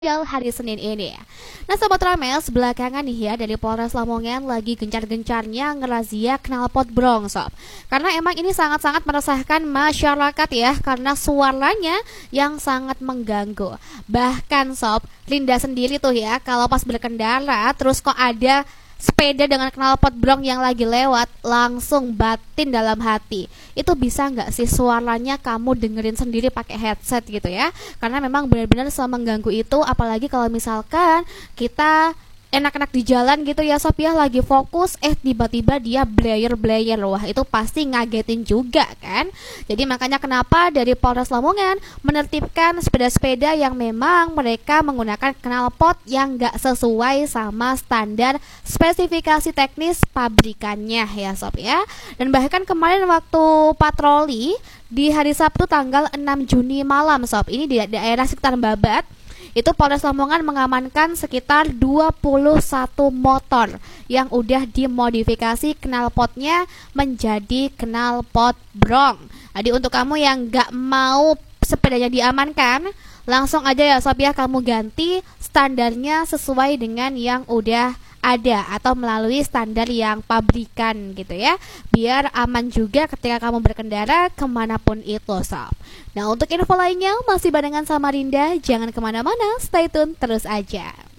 hari Senin ini. Nah Sobat Rames, belakangan nih ya dari Polres Lamongan lagi gencar-gencarnya ngerazia knalpot brong sob. Karena emang ini sangat-sangat meresahkan masyarakat ya, karena suaranya yang sangat mengganggu. Bahkan sob, Linda sendiri tuh ya, kalau pas berkendara terus kok ada sepeda dengan knalpot brong yang lagi lewat, langsung batin dalam hati. Itu bisa nggak sih suaranya kamu dengerin sendiri pakai headset gitu ya? Karena memang benar-benar mengganggu itu, apalagi kalau misalkan kita enak-enak di jalan gitu ya sob ya, lagi fokus tiba-tiba dia blayer-blayer. Wah itu pasti ngagetin juga kan. Jadi makanya kenapa dari Polres Lamongan menertibkan sepeda-sepeda yang memang mereka menggunakan knalpot yang gak sesuai sama standar spesifikasi teknis pabrikannya ya sob ya. Dan bahkan kemarin waktu patroli di hari Sabtu tanggal 6 Juni malam sob, ini di daerah sekitar Babat, itu Polres Lamongan mengamankan sekitar 21 motor yang udah dimodifikasi knalpotnya menjadi knalpot brong. Jadi untuk kamu yang gak mau sepedanya diamankan, langsung aja ya sob ya, kamu ganti standarnya sesuai dengan yang udah ada atau melalui standar yang pabrikan gitu ya, biar aman juga ketika kamu berkendara kemanapun itu sob. Nah untuk info lainnya masih barengan sama Rinda, jangan kemana-mana, stay tune terus aja.